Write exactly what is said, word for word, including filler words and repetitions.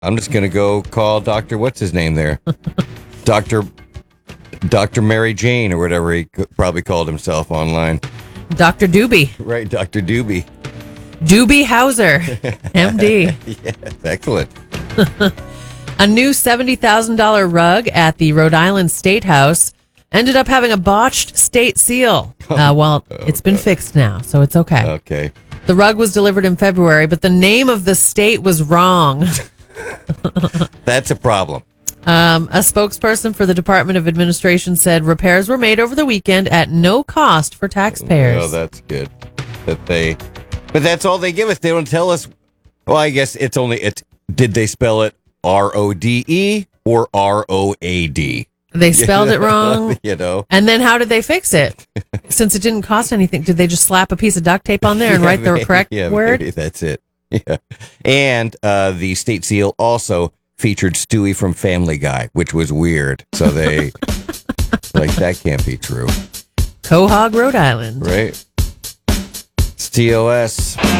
I'm just going to go call Doctor What's his name there? Doctor Doctor Mary Jane or whatever he c- probably called himself online. Doctor Doobie. Right, Doctor Doobie. Doobie Hauser, M D. Yes, excellent. A new seventy thousand dollars rug at the Rhode Island State House ended up having a botched state seal. Uh, well, it's been fixed now, so it's okay. Okay. The rug was delivered in February, but the name of the state was wrong. That's a problem. Um, a spokesperson for the Department of Administration said repairs were made over the weekend at no cost for taxpayers. Oh, that's good. That they, but that's all they give us. They don't tell us. Well, I guess it's only it's. Did they spell it R O D E or R O A D? They spelled it wrong. You know. And then how did they fix it? Since it didn't cost anything, did they just slap a piece of duct tape on there and Yeah, write the maybe, correct yeah, word? Maybe that's it. Yeah. And uh, the state seal also featured Stewie from Family Guy, which was weird. So they, like, that can't be true. Quahog, Rhode Island. Right? It's T O S.